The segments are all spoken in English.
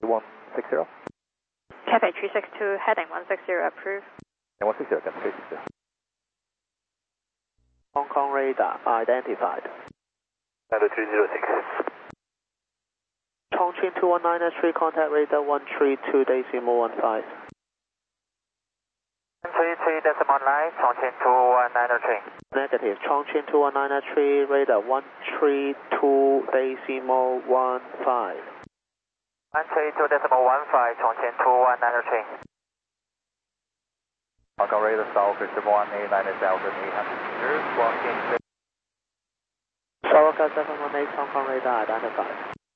160. Cathay 362, heading 160, approved. And 160, again, 360. Hong Kong radar identified. 306. Chongqing 219 contact radar 132.15. 133.9, Chongqing 219. Negative. Chongqing 219 radar 132.15. 132.15, Chongqing 219. Hong Kong radar south is 189,800 meters, walking. Soroka 718 Hong Kong radar identified.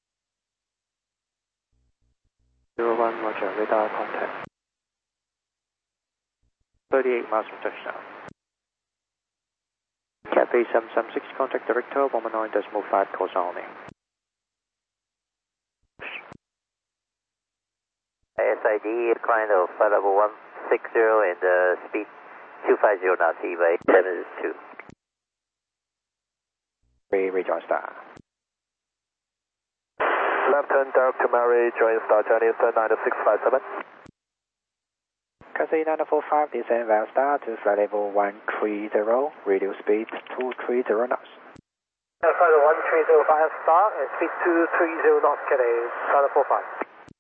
01 Roger, radar contact. 38 miles from touchdown. Cathay 776 contact director 119.5 calls only. SID climb of flight level 160 and speed 250 knots, EVA 72. 3 rejoin star. Left turn direct to Mary, join star Chinese 90657. Cathay 945 descend via star to flight level 130, radio speed 230 knots. Flight level 130 via star and speed 230 knots, Cathay 945.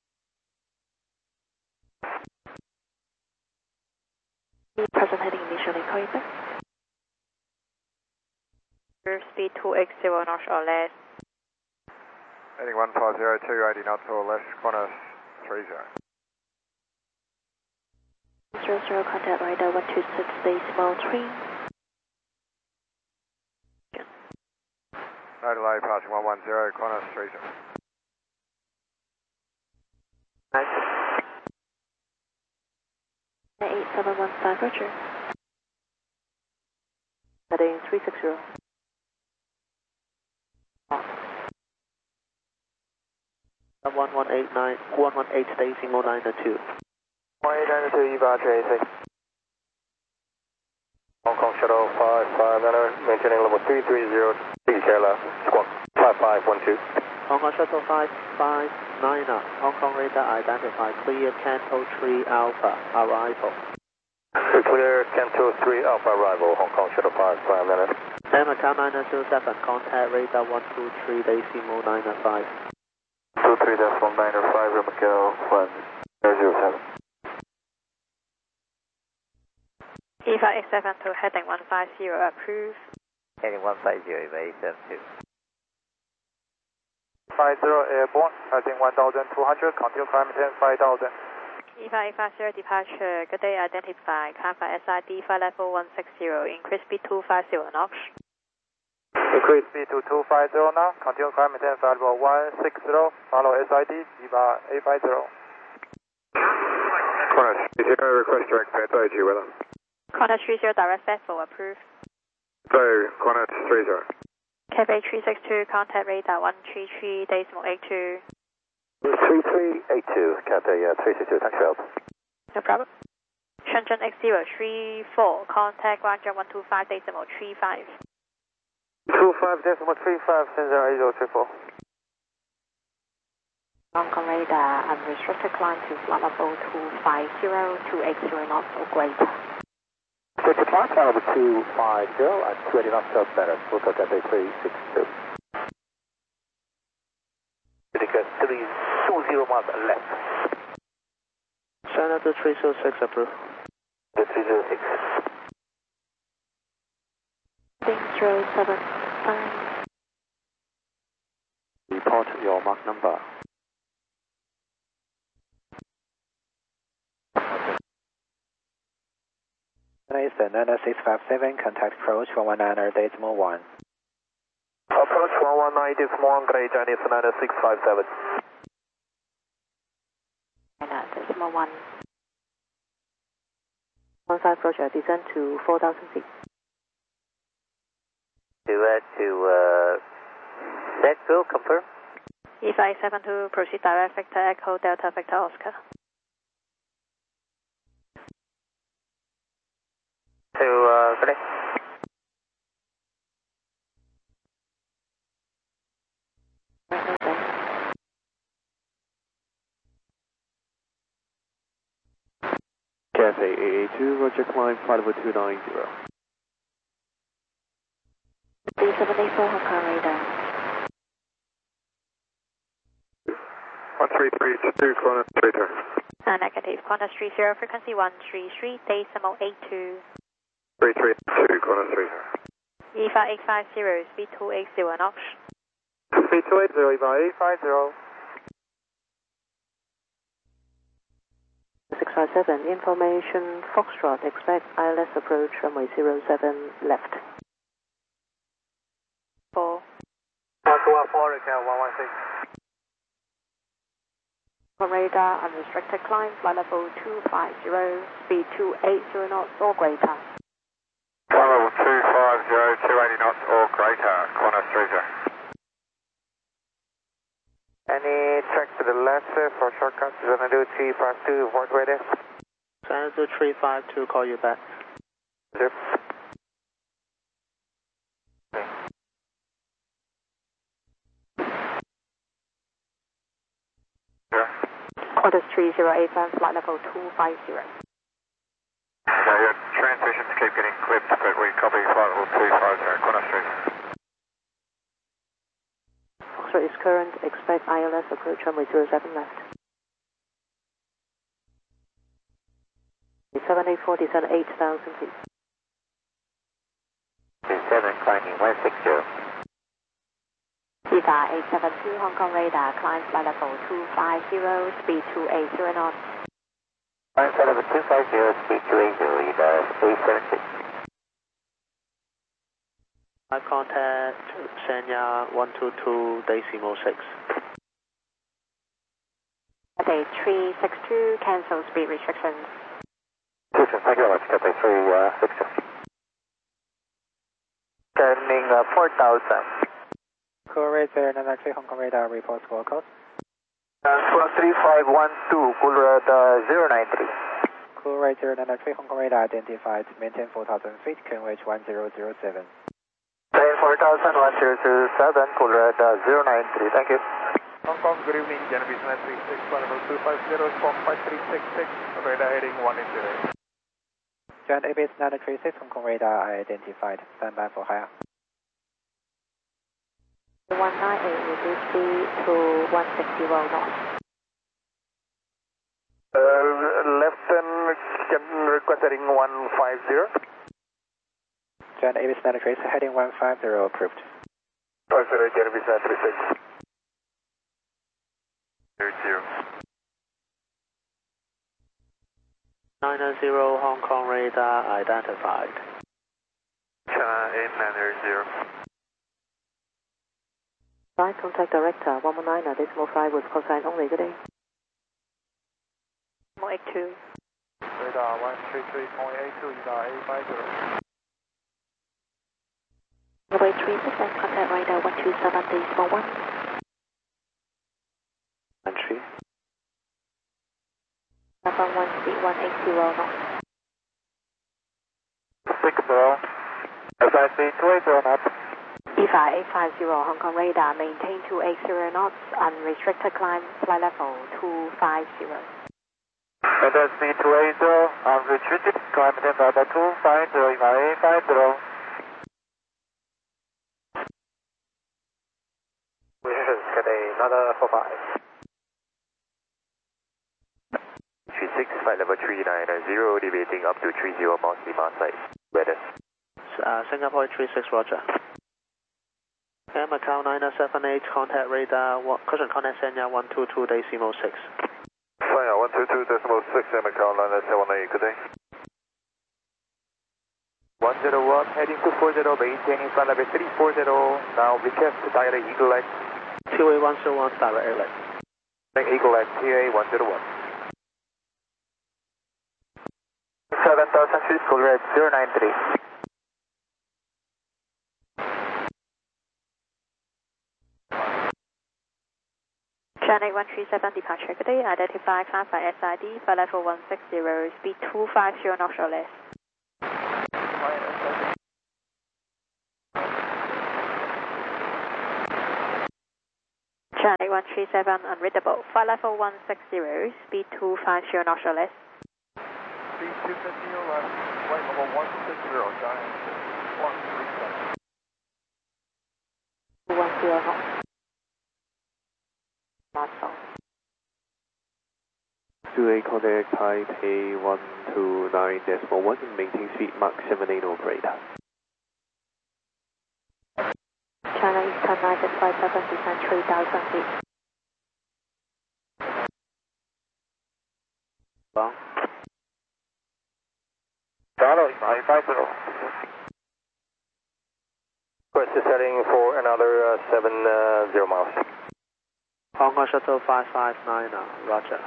Present heading initially correct. Speed 280 knots or less. Heading 1502, 80 knots or less, Qantas 30. 00 contact radar 126.3. No delay, passing 110, Qantas 30. 8715, Roger. Heading 360. 118.992. 1892, EVA 386. Hong Kong Shuttle 55, maintaining level 330, Kayla, squawk 5512. Hong Kong Shuttle 559, Hong Kong radar identified. Clear Canto 3 Alpha, arrival. Clear Canto 3 Alpha arrival, Hong Kong Shuttle 55. Macau 907, contact radar 123.95. 23.95, Macau 1007. EVA 872, heading 150, approved. Heading 150, EVA 72. 50 airborne, heading 1200, continue climb 10,5000. EVA 850, departure, good day, identified. Alpha SID, flight level 160, increase speed 250 knots. Increase speed to 250 now, continue climb 10, flight level 160, follow SID, EVA 850. Qantas, request direct pad 32, weather. Qantas 30, direct FEFO, approved. So, Qantas 30. Cathay 362, contact radar 133.82. 3382, Cathay 362, taxi out. No problem. Shenzhen X034, contact Guangzhou 125.35. 25.35, Shenzhen 8034. Hong Kong radar, unrestricted climb to flight level 250, 280 knots or greater. So to climb flight level 250 and 280 knots or better, we'll go Cathay 362. Indicates 320 miles left. Senator 306 approved. 306. 075. Report your mark number. Eastern 90657, contact approach 119.1. Approach 119.1, Grey Chinese 90657. 9.1. 15 Roger, descend to 4,000 feet. Set confirm. EVA 872, proceed direct Victor Echo Delta Victor Oscar. To connect. USA AA2, Roger, climb flight level 290. 3784 Hong Kong radar. 13382, corner 32. Negative, Qantas 30, frequency 133, decimal 82. 332, corner 30. EVA 850, speed 280 knots. Speed 280, EVA 850. 657, information, Foxtrot, expect ILS approach runway 07 left. 4. 1214, recount 116. Radar, unrestricted climb, flight level 250, speed 280 knots or greater. Flight level 250, 280 knots or greater, corner 30. Any track to the left, sir, for shortcut, Xanadu 352, avoid radar. Xanadu 352, call you back. Yep. Qantas 3085, flight level 250. Yeah, your transmissions keep getting clipped, but we copy flight level 250, corner 30. Foxtrot is current, expect ILS approach runway 07 left. 7840, descend 8,000 feet. 27, climbing 160. EVA 872 Hong Kong radar, climb flight level 250, speed 280 knots. Climb flight level 250, speed 280, EVA 876. I contact Sanya 122 decimal 6. Cathay 362, cancel speed restrictions. Thank you very much, Cathay 362. Turning 4000. Cool rate 093 Hong Kong radar, report score code. 3512, cool rate 093. Cool rate 093 Hong Kong radar identified, maintain 4000 feet, QNH 1007. 4000, 1007, cool rate 093, thank you. Hong Kong, good evening, Genevieve 936, flight level 250, Squawk 5366, radar heading 180. Giant ABS 936, Hong Kong radar identified, stand by for higher. 198, reduce speed to 160 knots. Left and request heading 150. Giant ABS 936, heading 150, approved. 50, Genevieve 936. 0. 990 Hong Kong radar identified. China 8900. Flight contact director 119, decimal 5 with call sign only, good day. 82. Radar 133.82, EVA 850. Runway 36 and contact radar 127, decimal 1. Entry. Level 1 speed 180 knots. 60. SIC 280 knots. EVA 850 Hong Kong radar, maintain 280 knots, unrestricted climb, flight level 250. Radar speed 280, unrestricted, climb level 250, EVA 850. Yes, Cathay, another 45. 36, flight level 390, deviating up to 30 miles Lima side. Weather. Singapore 36, roger. Air Macau 9078, contact radar, cushion contact Sanya 122 decimal 6. Sanya 122 decimal 6, Air Macau 9078, good day. 101, heading to 40, maintaining flight level 340, now request direct Eagle X. QA 101, direct airlift. Eagle X, TA 101. 7000 feet, full red 093. China 137 departure, good day, identify climb by SID, flight level 160, speed 250 knots or less. China 137 unreadable, flight level 160, speed 250 knots or less. speed 250 or less, flight level 160, China 137. 10 knots. Not so. 2A contact Taipei 129.1 and maintain speed Mach 78 operator. China Eastern 957, descent 3,000 feet. Long. Bravo, 950. Request is heading for another 70 miles. Hong Kong Shuttle 559, roger.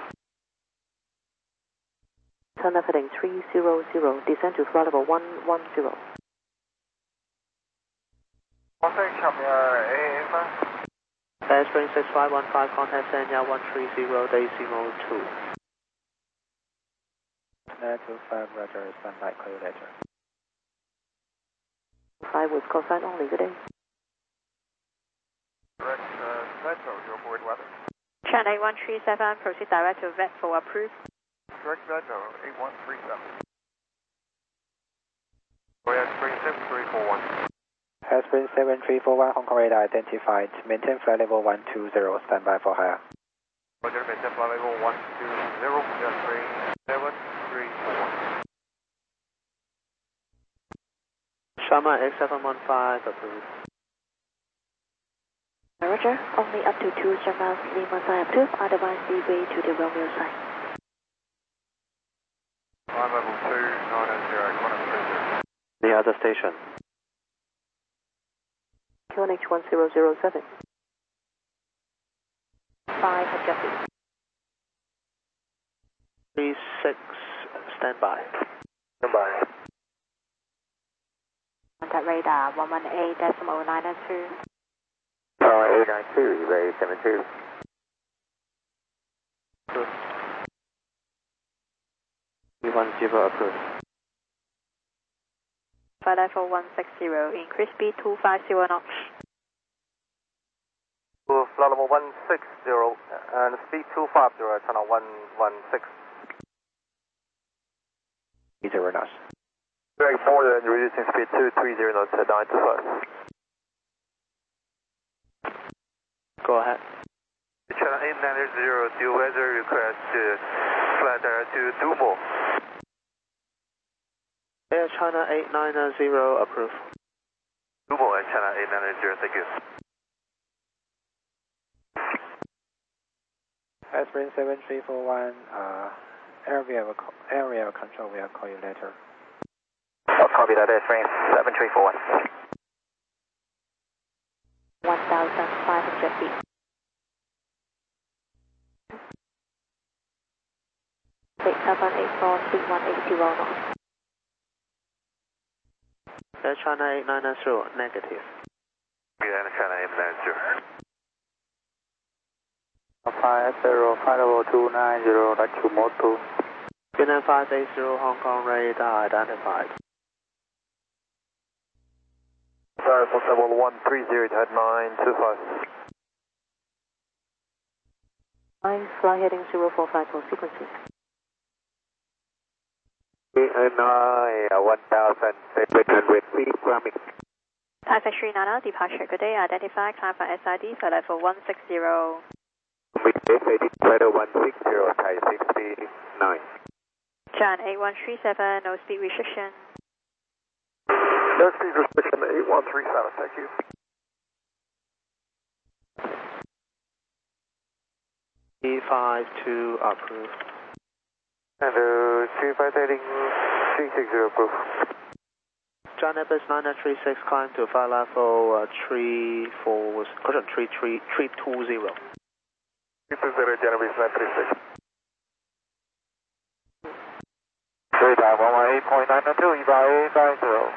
Turn left heading 300, descend to flight level 110. Contact Shamia Airspring 6515, contact Sanya 130, decimal 2. Net 25, roger, standby, call you later. 5 with call sign only, good day. Direct Metro, your forward weather. China 8137, proceed direct to vet for approved. Direct Metro, 8137. Go ahead, spring 7341. Hairspring 7341, Hong Kong radar identified. Maintain flight level 120, standby for higher. Roger, maintain flight level 120, just spring 734. Sharma X715, approved. Roger, only up to 2 miles Lima side approved, otherwise leeway to the Romeo side. Line level 290, contact 30. The other station. QNH 1007. 5 adjusted. 36, standby. Standby. Contact radar 118.992. 892, Ray 72. Good. E10 approved. Flight level 160, increase speed 250 knots. Flight level 160 and speed 250, channel 116. 30 knots. Direct forward and reducing speed 230 knots at 925. Go ahead. Channel 890, due weather request flight direct to Dumo. Air China 890, approved. Dumo and China 890, thank you. Hairspring 7341, area control, we'll call you later. Copy that, Airspring 7341. 1,500 feet. Six 784, speed 180 knots. Air China 890, negative. Yeah, and China 890. 50, flight level 290, back to Moto. Vietnam 580, Hong Kong radar identified. Sorry, level 130 at 925. Fly heading 0454 sequencing. 1,700 feet, climbing. Thai Factory Nana, departure, good day, identify, climb for SID, flight level 160. Flight 160, Thai 69. John 8137, no speed restriction. No speed restriction 8137, thank you. E52, approved. And 35 heading 360, approved. John Airbus 936, climb to flight level 34, caution 320. 320, Genovese 936. Radar 118.992, EVA 890.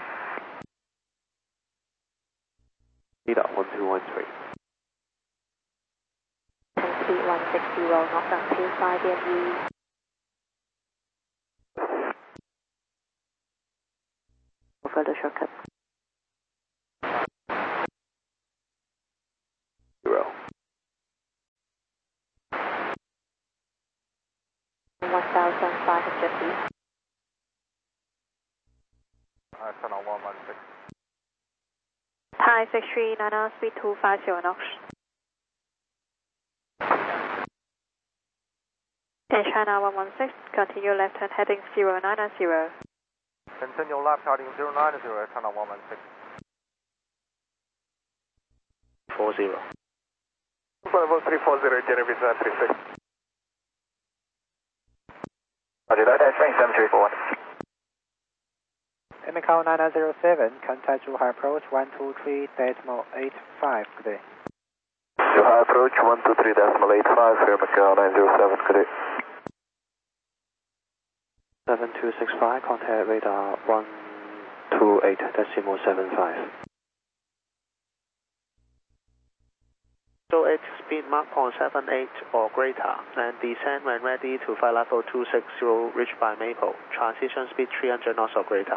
Leader 1213. Speed 160, northbound 25 DMU. Further shortcut. 0. 1,500 feet. 1563 Nana, speed 250 knots. In China 116, continue left hand heading 090. Continue left heading 090, China 116. 40. Level 340, Jerry Visa 36. Roger that, X-ray 7341. Macau 9907, contact Zhuhai approach 123.85, good day. Zhuhai approach 123.85, here Macau 907, good day. 7265, contact radar 128.75. So it's speed Mach 0.78 or greater, and descend when ready to flight level 260, reached by Maple. Transition speed 300 knots or greater.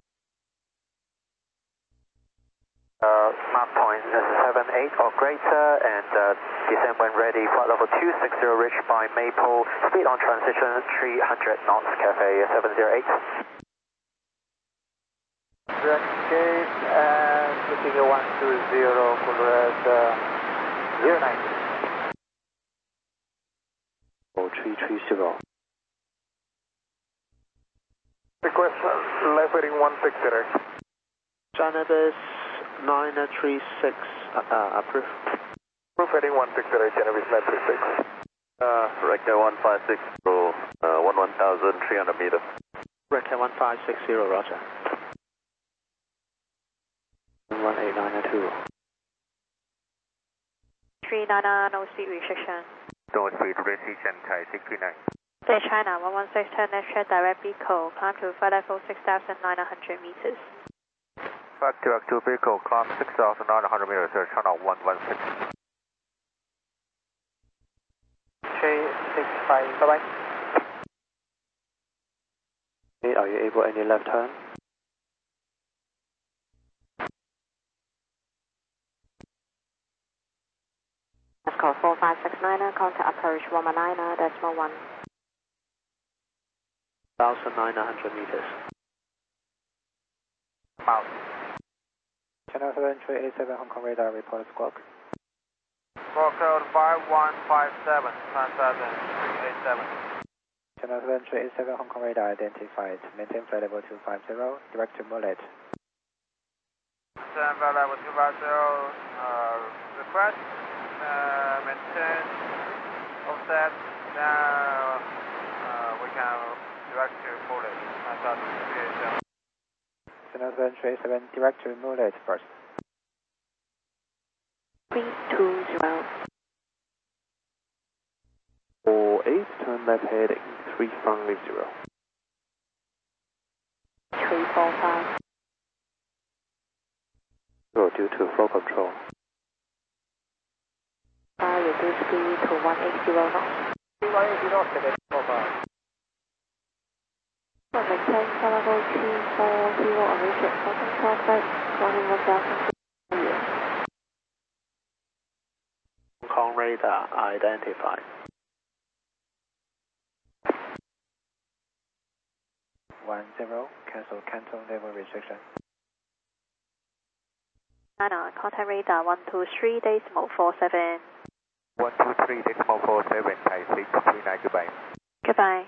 Mach 0.78 or greater, and descend when ready, flight level 260, reached by Maple. Speed on transition 300 knots, Cafe 708. Direct gate and continue 120, full red 090. 330. Request left heading 160. Janabis 936, approve. Proof heading 160, Genevieve 936. Rector 156, 11,300 meters. Rector 1560, roger. 18992. 39, no speed restriction. No speed restriction, Thai 639. In China 116, turn left check direct Bico, climb to flight level 6,900 meters. Back direct to vehicle, climb 6,900 meters, China 116. 365, bye-bye. Okay, are you able any left turn? That's call 4569, contact approach 119.1. 1,900 meters. Mount. Channel 7387 Hong Kong radar, report squawk. Squawk code 5157, Transat 387. Channel 7387 Hong Kong radar identified. Maintain flight level 250, direct to Mullet. Stand by level 250, request, maintain, offset, now we can direct to Mullet, Transat 387. Channel 7387, direct to Mullet first. 320. 48, turn left heading 350. 345. Due to flow control. Reduce speed to 180 knots. 180 knots, Quebec 45. Maintain flight level 240 on reach crossing traffic, running 1,000 feet. Hong Kong radar identified. 10, cancel Canton level restriction. China, contact radar 123.47. 123.47, Thai 639, goodbye. Goodbye.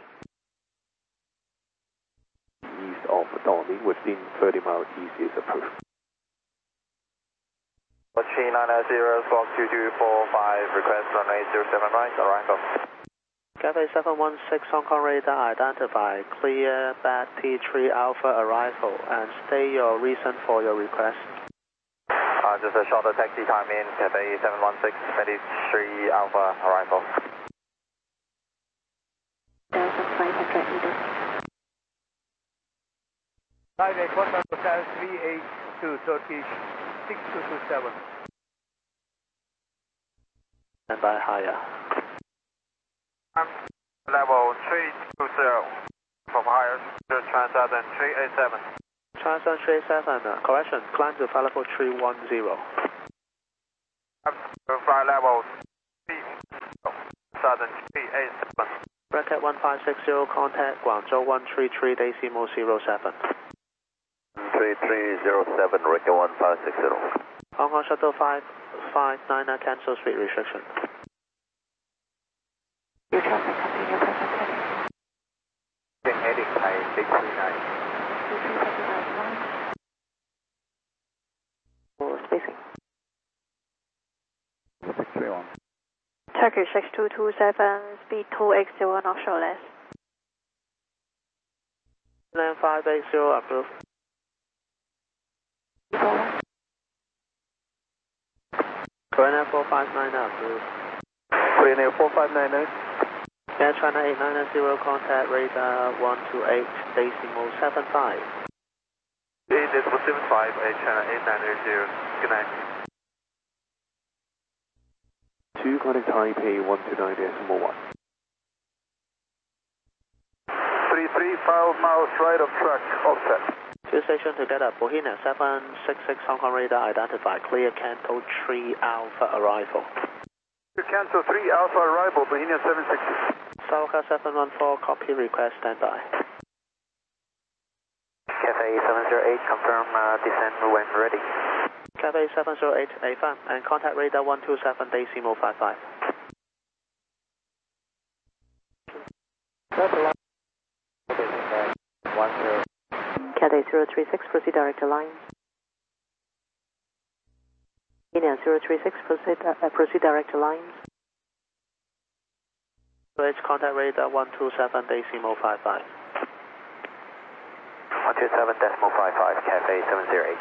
East of Dawning within 30 miles east is approved. 3990, squawk 2245, request runway 07 right, arrival. Cathay 716 Hong Kong radar identified. Clear bad T3 Alpha arrival and state your reason for your request. Just a shorter taxi time in, Cathay 716, 23 Alpha arrival. 1,500 meters. Highway contact hotel 382, Turkish 6227. And by higher. Level 320 from higher to Transat 387. Transat 387, correction, climb to flight level 310. Flight level 3, Transat 387. Bracket 1560, contact Guangzhou 133.07. 3307, Rector 1560. Hong Kong Shuttle 559 cancel speed restriction. Your traffic, continue present heading. Heading Thai 639. For spacing. 631. Turkish 6227, speed 280 offshore less. Land 580 approved. Korean 459 approved. Korean 459. Air China 890, contact radar 128 decimal 75. 8.75, Air China 890. Good night. 2 contact Taipei 129.1. 33, 5 miles right of track, offset. 2 stations together, Bohemia 766 Hong Kong radar identified, clear Canto 3 Alpha arrival. Cancel 3 Alpha arrival, Bohemia 760. Sauka 714, copy request, standby. Cafe 708, confirm descent when ready. Cafe 708, affirm, and contact radar 127 decimal 55. Cathay 036, proceed direct to lines. Indian 036, proceed direct to lines. Bridge contact radar 127 decimal 55. 127 decimal 55, Cafe 708.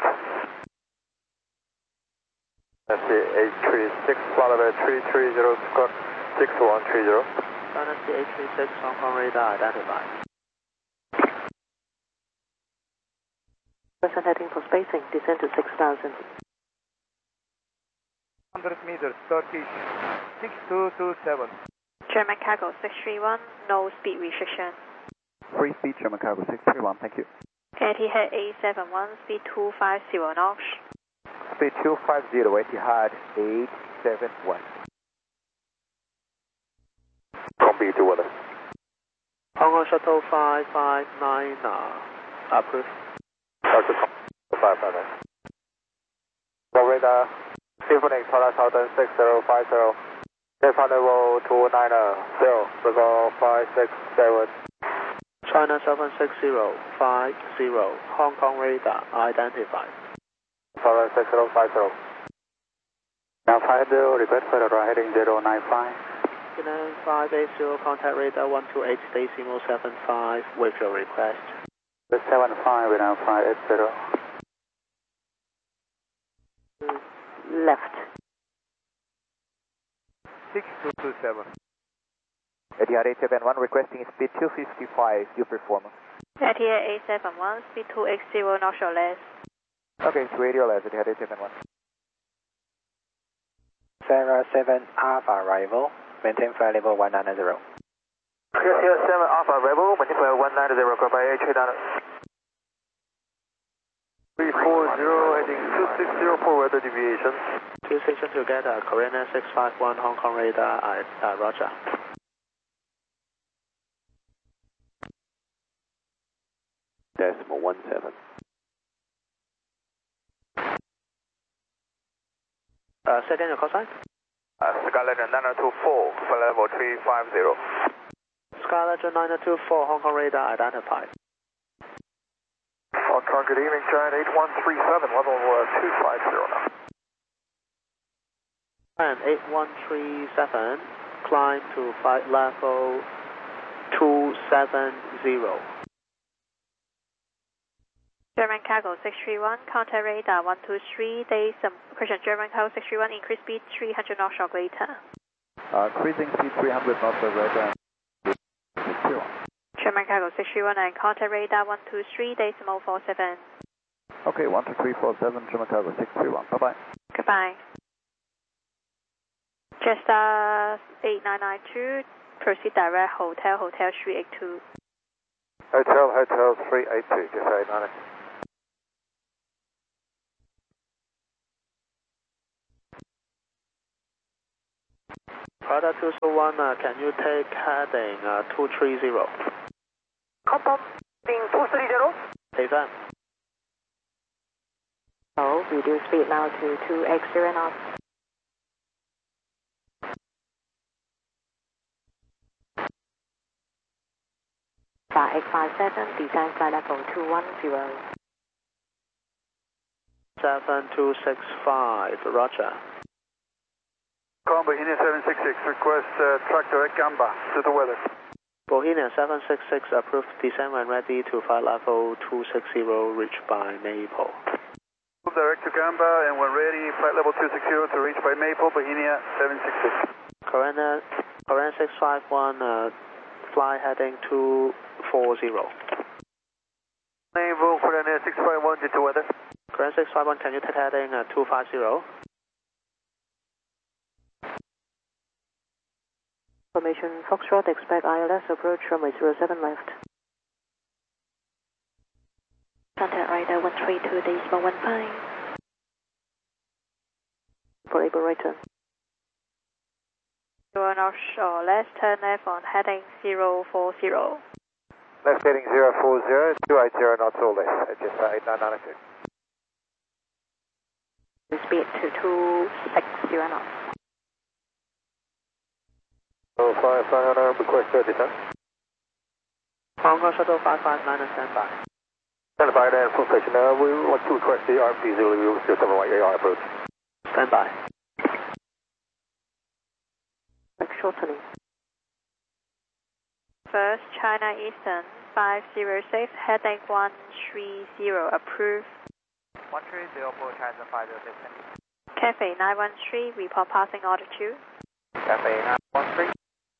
That's the 836, Florida 330, Scott 6130. Dynasty 836 Hong Kong radar identified. Present heading for spacing, descend to 6,000. 100 meters, Turkish 6227. German cargo 631, no speed restriction. Free speed, German cargo 631, thank you. Etihad 871, speed 250 knots. Speed 250, Etihad 871. Combi to weather. Hong Kong Shuttle 559 approved. Dr. 559. For radar, Symphony Tower Southern 6050. Depart level 290, circle 567. China 76050, Hong Kong radar identified. Southern 6050. Now 50, request for the heading 095. Union 580, contact radar 128 decimal 75 with your request. The 75, we now 580. Left. 6227. Etihad 871 requesting speed 255, due performance. Etihad 871, speed 280 knots or less. Okay, 280 or less, Etihad 871. Sierra 7 Alpha arrival, maintain flight level 190. Sierra 7 Alpha arrival, maintain flight 190, go by H8. 340, heading 260 for weather deviation. 2 stations together, Korean 651 Hong Kong radar, roger. Decimal 17. Second, your call sign? Skyline 924, flight level 350. Skyline 924 Hong Kong radar identified. Hong Kong, good evening, Giant 8137, level 250 now. And 8137, climb to flight level 270. German cargo 631, contact radar 123, days question German cargo 631, increase speed 300 knots or greater. Cruising speed 300 knots or greater. German cargo 631 and contact radar 123, decimal 47. Okay, 12347, German cargo 631, bye-bye. Goodbye. Jetstar 8992, proceed direct Hotel 382. Hotel 382, Jetstar 8992. Prada 201, can you take heading 230? Confirm, heading 230. Affirm. Oh, reduce speed now to 280 knots. Flight 857, descend flight level 210. 7265, Roger. Bohemia 766, request track direct Gamba to the weather. Bohemia 766 approved, descend when ready to flight level 260, reach by Maple. Direct to Gamba, and when ready, flight level 260 to reach by Maple, Bohemia 766. Korean 651, fly heading 240. Naval, Korean 651, due to weather. Korean 651, can you take heading 250? Formation Foxtrot, expect ILS approach runway 07 left. Contact radar 132.15. For able right turn. 0 offshore, let's turn left on heading 040. Left heading 040, 280 knots all left, just 8992. Speed to 260 knots. 559, request descent. Hong Kong Shuttle 559 and standby. Standby and full station. We would like to request the RMC Zulu 07 right AR approach. Standby. Shortening. First, China Eastern 506, heading 130, approved. 130, approach China 506. Cafe 913, report passing altitude. Cafe 913.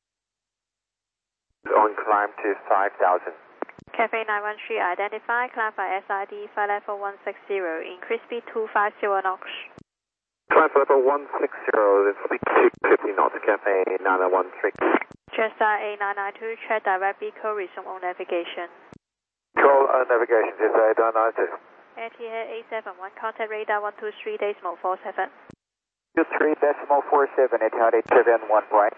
On climb to 5,000. Cafe 913, identify, climb by SID, flight level 160, increase speed 250 knots. Climb level 160, speed 250 knots, Cafe 913. Jetstar A992, check direct vehicle, resume on navigation. Control navigation, Jetstar A992. ATA 871, contact radar 123.47. 23.47, Etihad 871, right.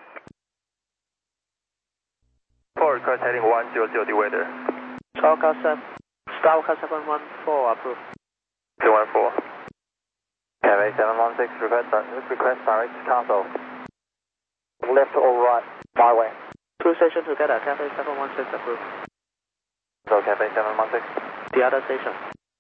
Forward, request heading 100, the weather. Stalker 714, approved. 214. Cafe 716, request direct Castle. Left or right, my way. Two stations together, Cafe 716 approved. So Cafe 716. The other station.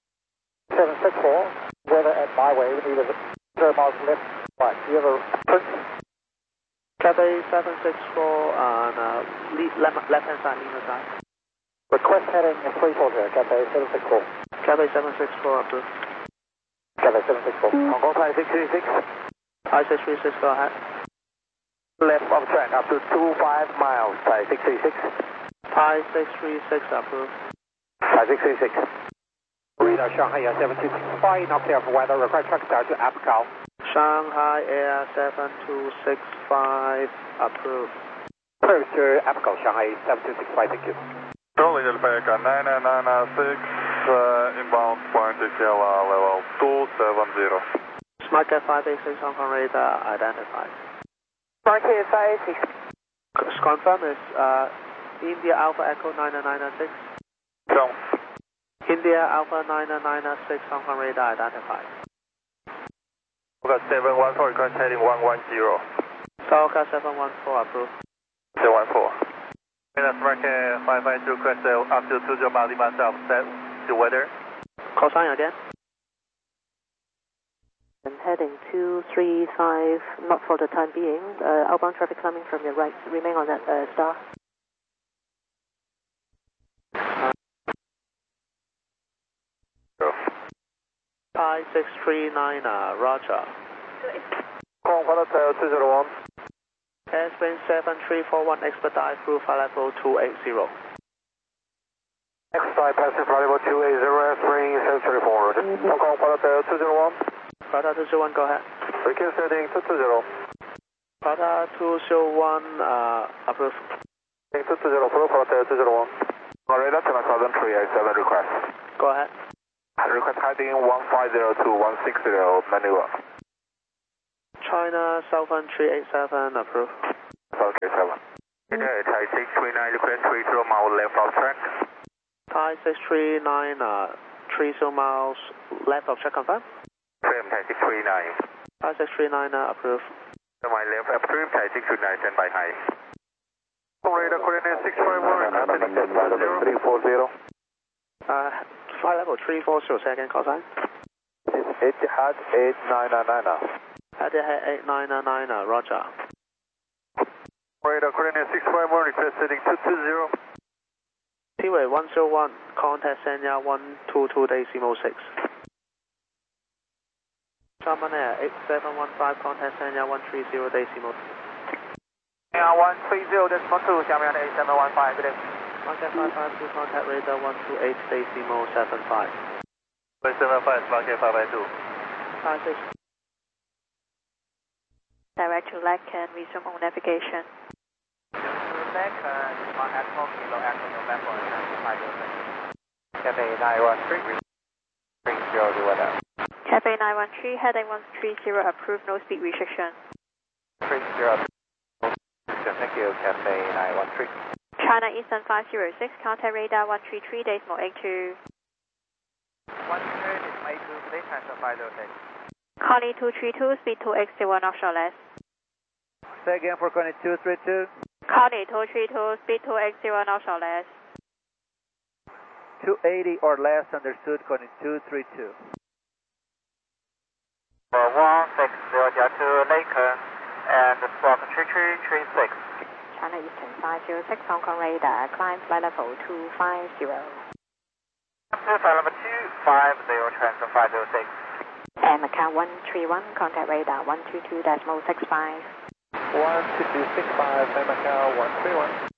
764, weather at my way, we need 0 miles left, right. Do you have a print? Cafe 764 on left-hand side, leaner side. Request heading 340, Cafe 764. Cafe 764 approved. Cafe 764. Hong Kong Thai 636. Thai 636, go ahead. Left of track up to 25 miles, Thai 636. Thai 636 approved. Thai 636. Radar Shanghai Air 726, flying up there for weather, request track start to APCAL. Shanghai Air 7265 approved. Approach to APCAL, Shanghai 7265, thank you. Rolling Alpaca 996, inbound point level 270. Smart Cat 586 Hong Kong radar identified. Smart Cat 586. Confirm is India Alpha Echo 9996. Come. India Alpha 9996 Hong Kong radar identified. Got 714, request heading 110. Stalker 714 approved. 714. Smart Cat 552, request up to 20 miles Lima South, set to weather. Call sign again. And heading 235, not for the time being. Outbound traffic coming from your right. Remain on that star. Thai 639, Roger. Hong Kong Hotel 201. Airspace 7341, expedite through flight level 280. Expedite passing flight level 280, spring 734. Hong Kong Hotel 201. Radar 201, go ahead. Request heading 220. Radar 201, approved. Heading 220, follow Hotel 201. Radar China Southern 387 request. Go ahead. Request heading 150 to 160, maneuver. China Southern 387, approved. Okay, 7. Okay, Thai 639, request 30 miles left of track. Thai 639, 30 miles left of track, confirm. 5639. 5639 approved. My left approved, Thai 629, standby high. Radar coordinate 651, requesting 220. Flight level 340, second call sign. Etihad 8999. Etihad 8999, roger. Radar coordinate 651, requesting 220. Seaway 101, contact Sanya 122.6. German Air 8715, contact Sanya 130.6. Yeah, 130.2, Xiamen 8715, good day. Market 552, contact radar 128.75. 175, market 552. 56. Direct to Lacan, resume on navigation. Lacan, on Echo Kilo Echo November, 506. Cafe 913, 30 weather. Cafe 913, heading 130, approved, no speed restriction. 30, thank you, Cafe 913. China Eastern 506, contact radar 133, decimal 82. 130, decimal 82, today transfer 506. Connie 232, speed 2x01 offshore less. Say again for Connie 232. Connie 232, speed 2x01 offshore less. 280 or less, understood, Connie 232. 160 Lacan and squawk 3336. China Eastern 506, Hong Kong radar, climb flight level 250. Flight level 250, transfer 506. And Macau 131, contact radar 122.65. 12265, Macau 131.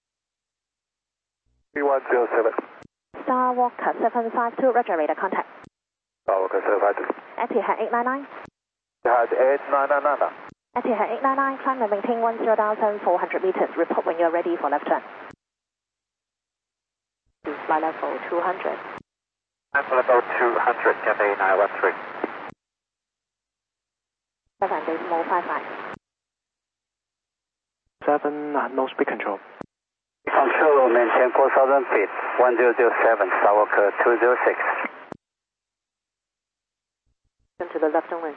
3107. Star Walker 752, roger, radar contact. Walker 752. Etihad 899. Etihad 8999. Etihad 899, climb and maintain 10,400 meters. Report when you're ready for left turn. Flight level 200. Flight level 200, Cafe 913. 7.55. 7, no speed control. Control, maintain 4,000 feet, 1007, Sawalker 206. To the left only.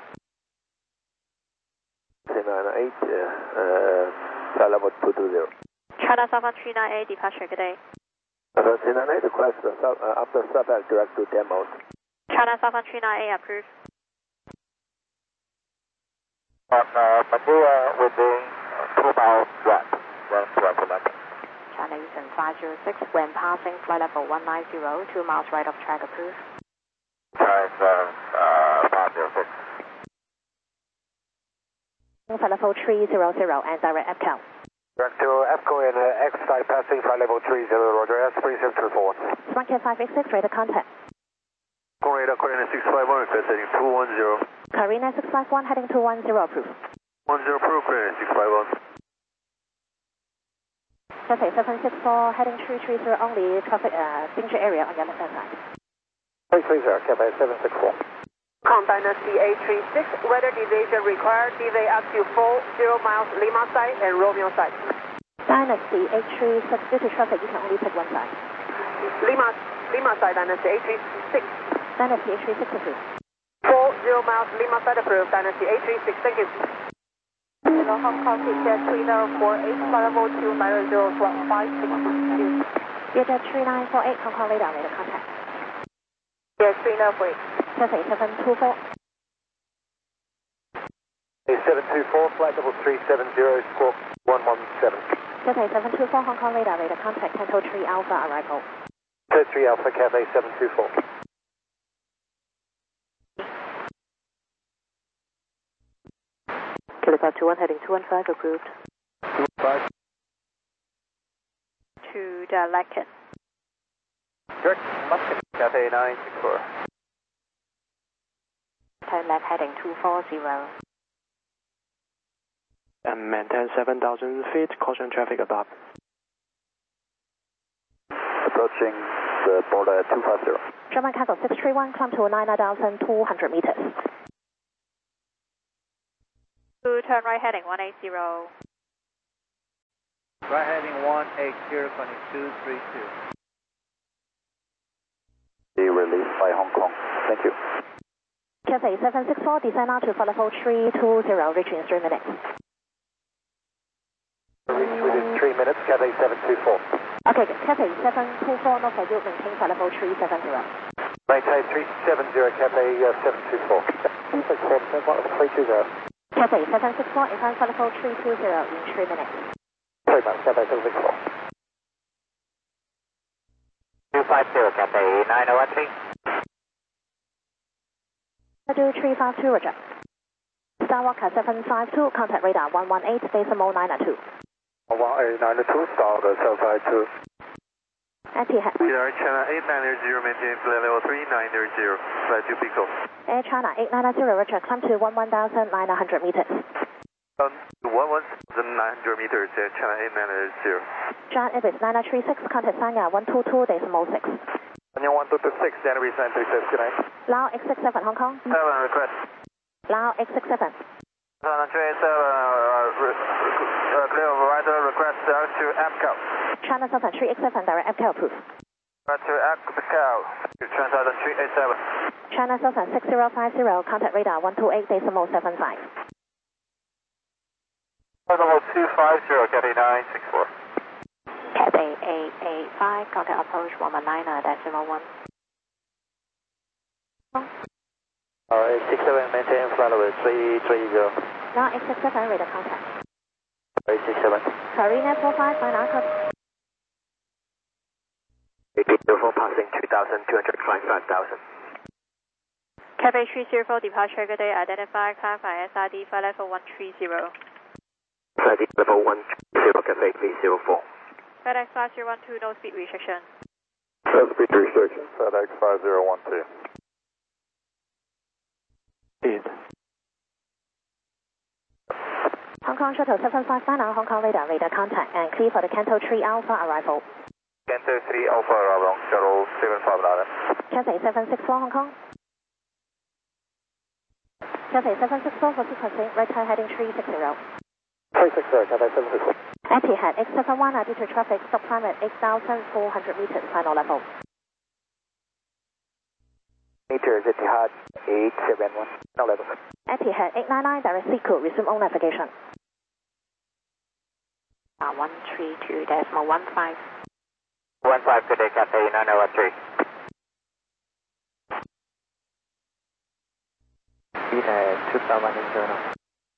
398, flight level 220. China Southern 398, departure, good day. 398, request after subject direct to demo. China Southern 398, approved. Manila within 2 miles ramp, run to Atlanta. China Eastern 506, when passing flight level 190, 2 miles right of track, approved. Time 506. Flight level 300 and direct EPCAL. Direct to EPCO and X-side passing flight level 30, roger, S3724. Swankia 586, radar contact. Radar coordinate 651, requesting 210. Carina 651, heading 210, approved. 10 approved, coordinate 651. Cafe 764, heading 330, only traffic danger area on your left hand side. 330, Cafe 764. Dynasty 836, weather deviation required, devey up to 40 miles Lima side and Romeo side. Dynasty 836, due to traffic, you can only pick one side. Lima side, Dynasty 836. Dynasty 836, approved. 40 miles Lima side approved, Dynasty 836, thank you. Hello, Hong Kong, ticket 3048, flight level 290, slot 562. Vietjet 3948, Hong Kong radar, radar contact. Yes, 3948. Cafe 724. 724, flight level 370, squawk 117. Cafe 724, Hong Kong radar, radar contact, Tango 3 Alpha, arrival. 3 Alpha, Cafe 724. Kilo 21, heading 215, approved. 215. To the Lacan. Direct Muscat, Cafe 964. Turn left, heading 240. And maintain 7,000 feet, caution traffic above. Approaching the border at 250. German Cargo 631, climb to 9,200 meters. Turn right, heading 180. Right heading 180, Connie 232. Be released by Hong Kong. Thank you. Cathay 764, descend now to flight level 320, reach in 3 minutes. Reach within 3 minutes, Cathay 724. Okay, Cathay 724, no for you, maintain flight level 370. Maintain 370, Cathay 724. 320. Cathay 764, incline flight level 320 in 3 minutes. 3 minutes, Cathay 764. 250, Cathay 9013. 352, roger. Skywalker 752, contact radar 118.902. 11892, Starwalker 752. Anti-head. Radar China 8900, maintain flight level 3900, flight to Pico. Air China 8990, roger, climb to 11,900 meters. 11,900 meters, Air China 8900. Giant Ibis 9936, contact Sanya 122.6. Sanya 1226, Jan Ibis 936, good night. Lao X67, Hong Kong. 7 request. Lao X67. 737, clear of rider request direct to APCO. China Southern 387, direct FK approved. Direct to APCO, China Southern 387. China Southern 6050, contact radar 128.75. Level 250, Cathay 964. Cathay 885, contact approach 119.1. 867, maintain flight level 330. Now X67, radar contact. 867. Carina 45, final contact. 804, passing 2,200, climb 5,000. Cathay 304, departure, good day, identify, climb by SID, flight level 130. Flight level 130, Cathay 304. FedEx 5012, no speed restriction. No speed restriction, FedEx 5012. Speed. Hong Kong Shuttle 759, now Hong Kong radar contact, and clear for the Canto 3 Alpha arrival. Canto 3 Alpha arrival, shuttle 759. Cathay 764, Hong Kong. Cathay 764 for sequencing, right turn heading 360. 360, Cathay 764. Anti-head X71, due to traffic, stop time at 8,400 meters, final level. Meters, Etihad 871, no level. Anti-head 899, direct Seacoast, resume on navigation. 132.15. 15, good day, Cathay 9013. Speed at 2,180.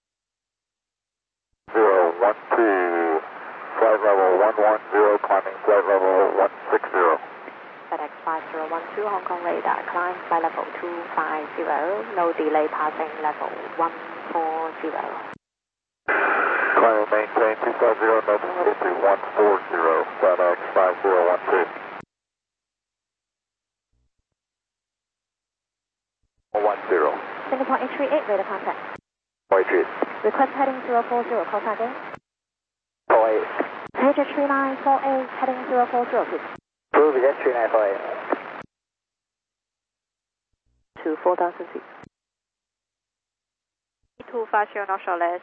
012, flight level 110, climbing flight level 160. FedEx 5012, Hong Kong radar, climb flight level 250, no delay passing level 140. Climb maintain 250, no delay to 140, FedEx 5012. 110. 20.838, radar contact. 838. Request heading 040, call sign again. 48. Major 3948, heading 040, please. Prove it, 3948. To 4,000 feet. 250, not sure less.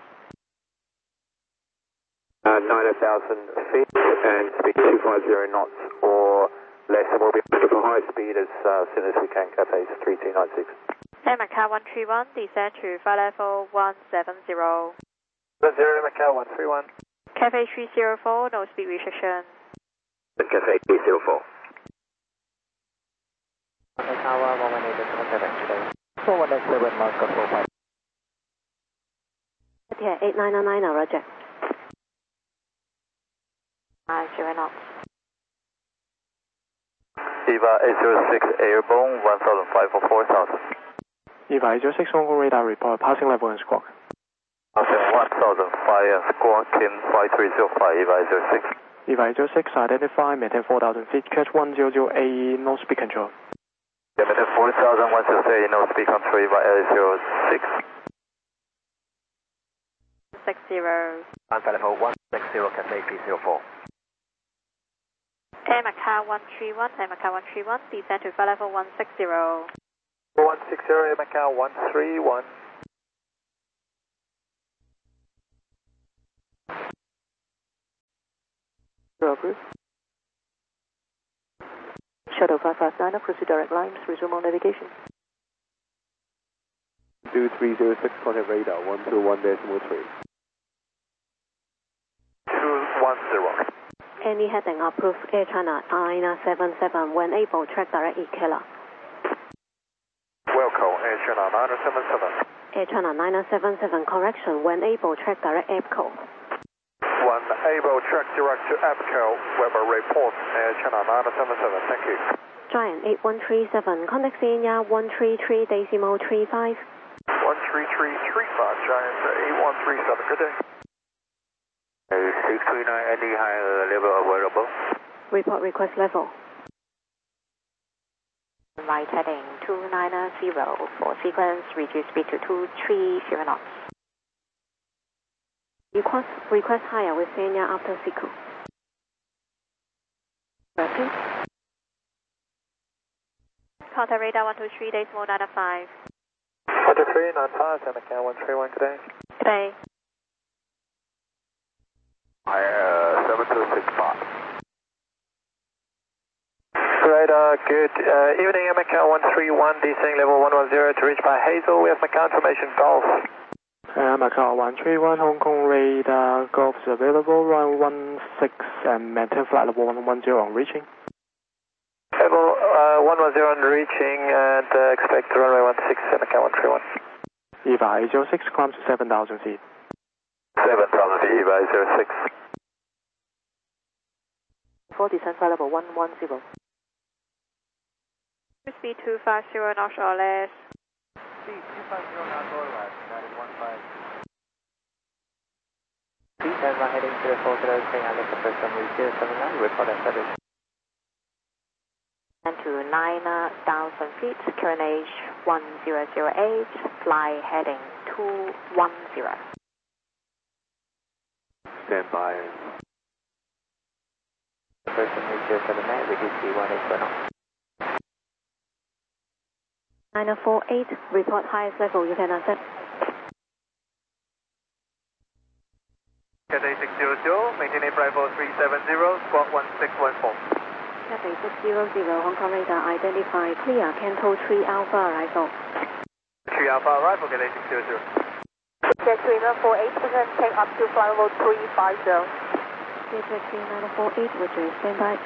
9,000 feet and speed 250 knots or less, and we'll be looking for high speed as soon as we can, Cathay 3296. Air Macau 131, descend to flight level 170. 0 Macau 131. Cathay 304, no speed restriction. Cathay 304. Tower 118 today. 4187 Moscow 45. Yeah, 8999, roger. 50 knots. EVA 806 airborne 1005 for 4000. EVA 806 Hong Kong radar report, passing level and squawk. Passing 1005 and squawking 5305, EVA 806. EVA 806, identify, maintain 4,000 feet, catch 100A, no speed control. Maintain 40,000, 168, no speed control, EVA 806. 60. Alpha level 160, Cathay 304. Air Macau 131, Air Macau 131, descend to flight level 160. 160, Air Macau 131. Approved. Shuttle 559, proceed direct lines, resume on navigation. 2306, contact radar 121.3. 210. Any heading approved. Air China 977 when able track direct EKLA. Welcome, Air China 977. Air China 977 correction when able track direct APCO. When able track direct to APCO, Weber report, Air China 977, thank you. Giant 8137 contact Senior 133.35. 13335, Giant 8137, good day. 639, any higher level available? Report request level. Right heading 290 for sequence, reduce speed to 230 knots. Request higher with Senior after sequence. Repeat. Contact radar 123, Decimal 905. 12395, and account 131, good day. Good day. 7265. Radar, good evening, Macau 131, descending level 110 to reach by Hazel. We have Macau information Golf. Macau 131, Hong Kong radar, Golf is available, run 16 and maintain flight level 110 on reaching. Level 110 on reaching and expect runway 16 and Macau 131. EVA 806, climb to 7,000 feet. 7,000 feet, EVA 06. For descent flight level 110. Speed 250 knots or less. Speed 250 knots or less, that is 15. Speed and run heading 040, staying on the first runway 079, report and service. And to 9,000 feet, current age 1008, fly heading 210. Stand by. First runway 079, reduce speed 184 knots. 9048, report highest level you can accept. Cathay 600, maintaining flight level 370, squawk 1614. Cathay 600, Hong Kong radar identify clear, Canto 3 Alpha arrival. 3 Alpha arrival, Cathay 600. Jet 3948%, take up to flight level 350. Jet 3948, Roger, stand by.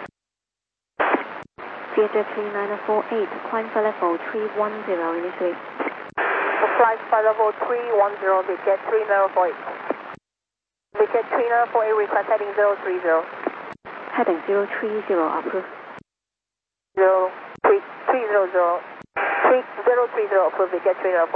Jet 3948, climb for level 310 initially. Flight flight level 310, Jet 3948. Jet 3948, request heading 030. Heading 030, approved. 0300. 030, approved, Jet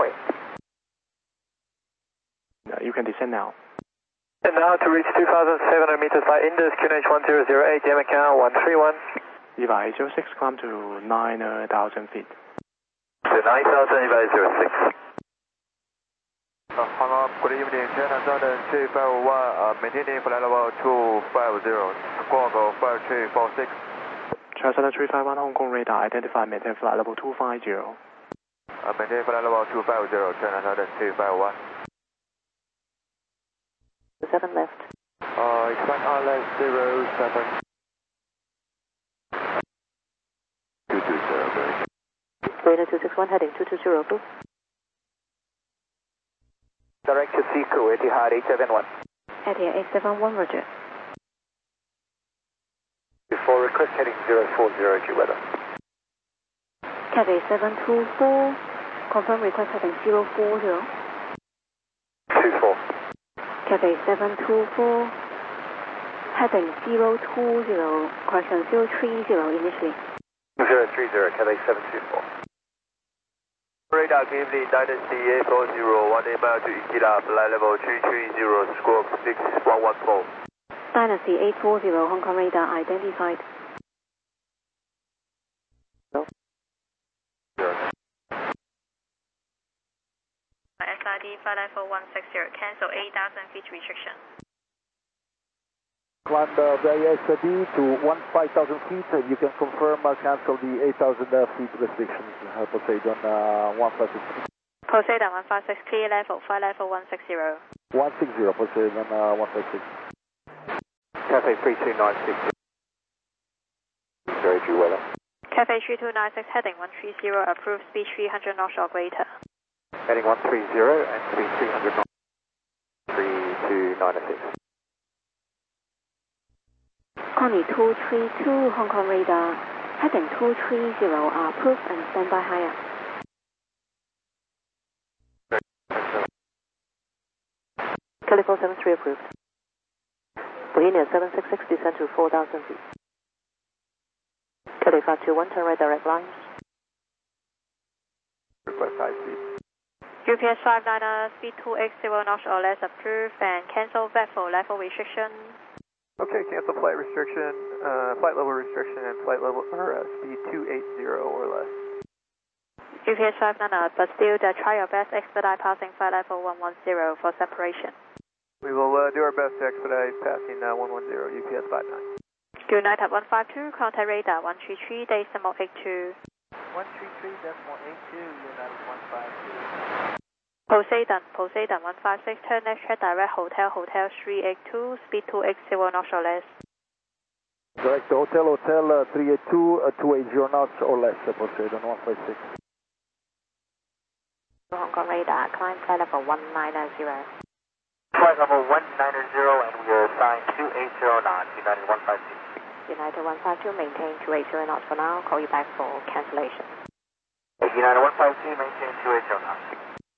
3948. You can descend now. And now to reach 2,700 meters by Indus, QNH 1008, Macau 131. EVA 806, climb to 9,000 feet. To 9,000, EVA 06. Hong Kong, good evening, China Southern 351, maintaining flight level 250, squawk 5346. China Southern 351, Hong Kong radar, identify, maintain flight level 250. Maintain flight level 250, China Southern 351. 7 left. Expect RLS 07. 220, Radar 261, heading 220, approved. Direct to Siku, Etihad 871. Etihad 871, Roger. Before request heading 040, G weather. Cathay 724, confirm request heading 040. 24. Cathay 724, heading 020, correction 030 initially. 030, Cathay 724. Radar Gimli Dynasty 840, 1 mile to Ikeda, flight level 330, squawk 6114. Dynasty 840, Hong Kong radar identified. SID flight level 160, cancel 8,000 feet restriction. Climb via SID to 15,000 feet. You can confirm cancel the 8,000 feet restrictions. Poseidon 156. Poseidon 156, clear level, flight level 160. 160, Poseidon 156. Cathay 3296. Very due weather. Cathay 3296, heading 130, approved speed 300 knots or greater. Heading 130 and speed 300 knots. 32906. Connie 232, Hong Kong radar, heading 230, approved and stand by higher. California 73 approved. Bohemia 766, descend to 4,000 feet. California 521, turn right direct lines. Request high speed. UPS 59er, speed 280 knots or less approved and cancel vessel level restriction. Okay, cancel flight restriction, flight level restriction and flight level or speed 280 or less. UPS 59er, but still try your best expedite passing flight level 110 for separation. We will do our best to expedite passing 110 UPS 59. United 152, contact radar 133.82. 133.82, United 152. Poseidon 156, turn left track direct Hotel 382, speed 280 knots or less. Direct Hotel 382, 280 knots or less, Poseidon 156. Hong Kong radar, climb flight level 190. Flight level 190 and we are assigned 280 knots, United 152. United 152, maintain 280 knots for now, call you back for cancellation. United 152, maintain 280 knots.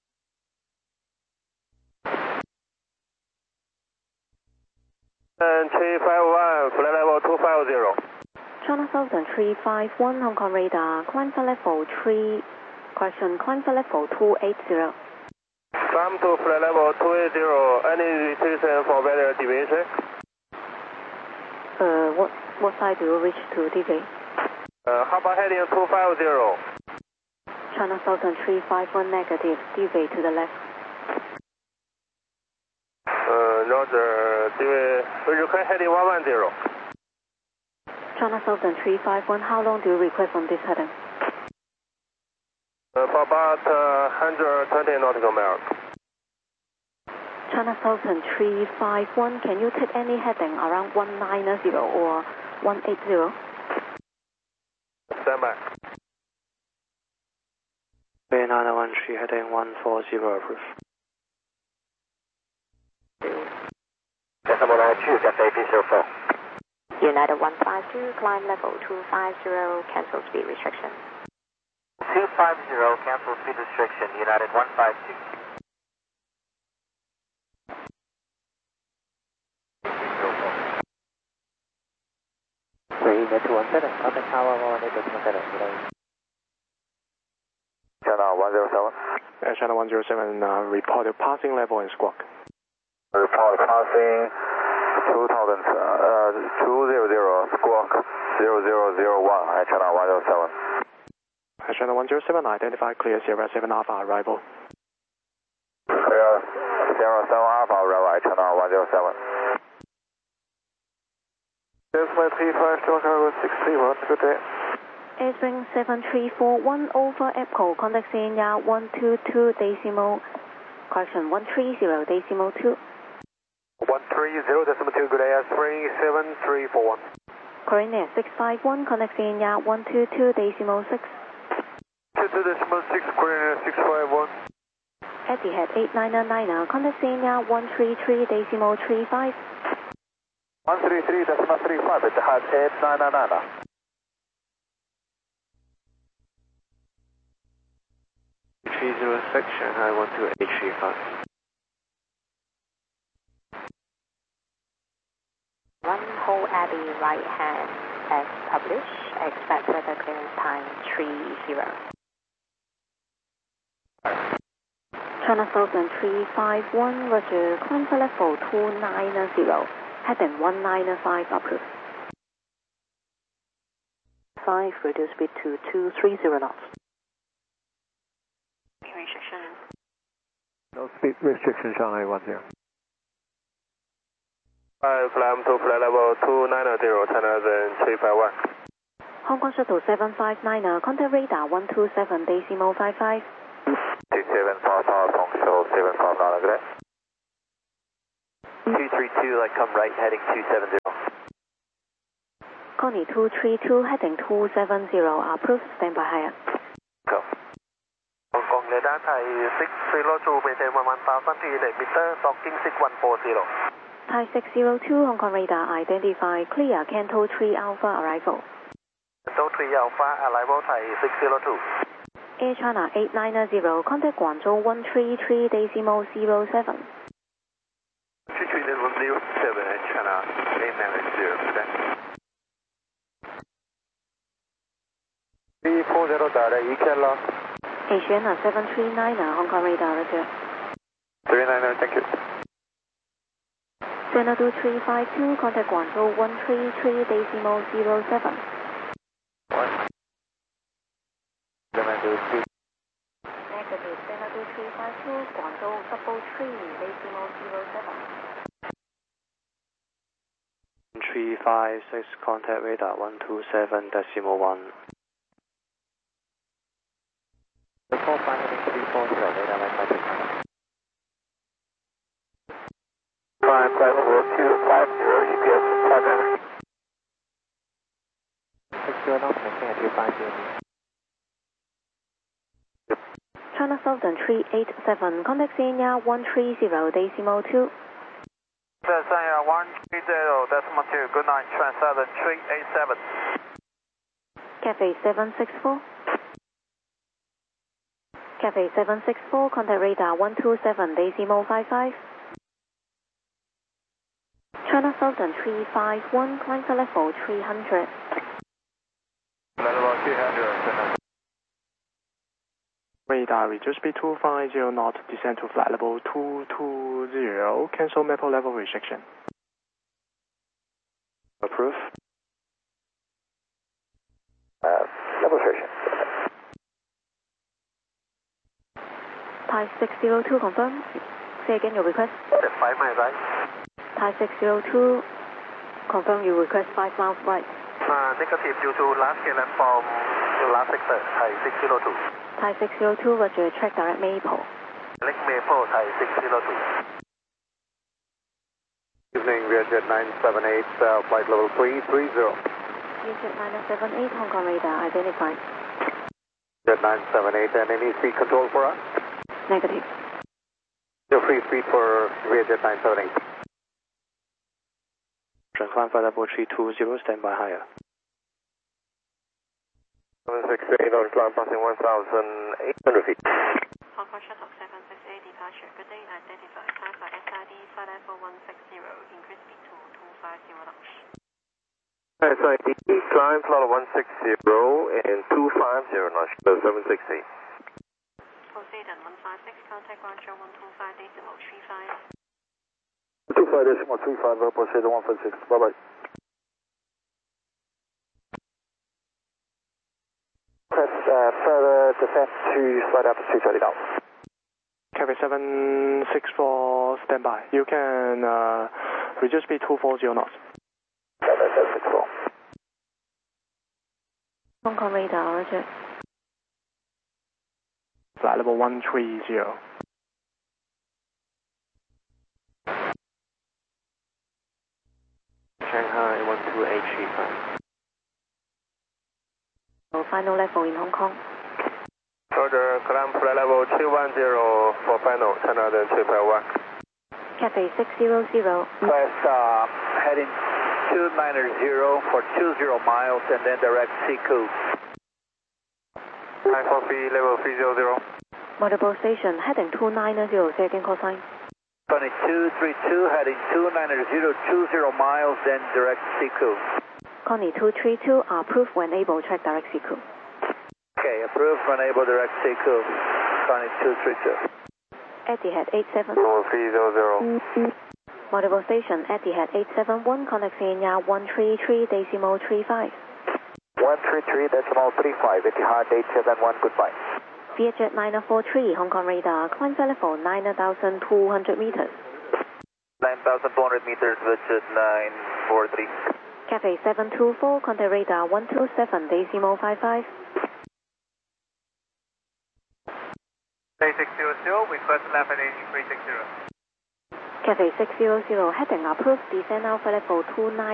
And 351, flight level 250. China Southern 351, Hong Kong radar, climb flight level 280. Climb to flight level 280, any restriction for weather deviation? What side do you wish to deviate? How about heading 250? China Southern 351 negative, deviate to the left. Roger, we request heading 110. China Southern 351, how long do you request on this heading? For about 120 nautical miles. China Southern 351, can you take any heading around 190 or 180? Stand by. United 13, heading 140, approved. Decimal 92, Cafe 304. United 152, climb level 250, cancel speed restriction. 250, cancel speed restriction, United 152. Bohemia 217, contact tower 118.7. Channel 107. Channel 107, reported passing level and squawk. Report passing 200, squawk 0001, channel 107. Channel 107, identify clear Sierra 7 Alpha arrival. Clear Sierra 7 Alpha arrival, channel 107. There's my 35, Chicago 631, good day. Airswing 7341 over Echo, contact Sierra 122 decimal, correction 130 decimal 2. 130 decimal 2, good day, Airswing 7341. Korean 651, contact Sierra 122 decimal 6. 22 decimal 6, Korean 651. Etihad 899, contact Sierra 133 decimal 35. 133 decimal 35, Etihad 899. Shanghai 12835. One whole Abbey right hand as published, expect weather clearance time 30. China Southern 351, Roger, climb for level 290, heading 195 approved. 5, reduce speed to 230 knots. Restriction. No speed restriction, Shanghai 10. Climb to flight level 290, China 351. Hong Kong Shuttle 759, contact radar 127 decimal 55. 27 Papa, Hong Show 759, good day. 232, like come right, heading 270. Connie 232, heading 270, approved, stand by higher. Go. Hong Kong radar Thai 602, maintain 11,000 feet, 8 meter, docking 6140. Thai 602, Hong Kong radar, identify, clear, Canto 3 Alpha arrival. Canto 3 Alpha, arrival Thai 602. Air China 890, contact Guangzhou 133.07. 33107 Air China 890, 340 direct, ECAL. Asiana 739, Hong Kong radar, roger. 390, thank you. Xanadu 352, contact Guangzhou 133.07. Negative, Xanadu 352, Guangzhou 333.07. 356, contact radar 127.1. The 45340, radar line contact. 55450, EPS, contact. 60 knots, maintain at 25 China Southern 387, contact Xenia 130.2. Sanya 130.2, good night, Trans-Southern 387. Cafe 764. Cafe 764, contact radar 127.55. China Southern 351, climb to level 300. Level 300, Radar, reduce speed 250 knots, descend to flight level 220, cancel maple level restriction. Approve. Level restriction. Thai 602, confirm. Say again your request. 5 miles right. Thai 602, confirm you request 5 miles right. Negative due to last landform, last sector, Thai 602. Thai 602, roger, track direct Maple. Lake Maple, Thai 602. Evening, Vietjet 978, flight level 330. Vietjet 978, Hong Kong radar, identified. Jet 978, and any speed control for us? Negative. Your free speed for Vietjet 978. Climb flight level 320, stand by higher. 768 on climb passing 1,800 feet. Hong Kong Shuttle 768 departure. Good day, identify. Climb by SID, flight level 160, increase speed to 250 knots. SID, climb level 160 and 250 knots, 760. Poseidon 156, contact Guangzhou 125.35. 25.35, Poseidon 156, bye-bye. Further descent to slide up to 230 knots. Cafe 764, stand by. You can reduce speed 240 knots. 764. Hong Kong radar, roger. Flight level 130. Shanghai 12835. Final level in Hong Kong. Roger, climb flight level 210 for final, China 351. Cafe 600. Request heading 290 for 20 miles and then direct CQ. 943, level 300. Multiple station, heading 290, say again, call sign. 2232 heading 290, 20 miles, then direct CQ. Connie 232, approved when able, track direct CQ. Okay, approved when able, direct CQ. Connie 232. Etihad 87. Level 300. Multiple station, Etihad 871, contact Xenia 133.35. 133.35, Etihad 871, goodbye. Vietjet 943, Hong Kong radar, climb flight level 9,200 meters. 9,200 meters, Vietjet 943. Cafe 724, contact radar 127.55. 3600, request left heading 360. Cafe 600, heading approved, descend alpha level 29.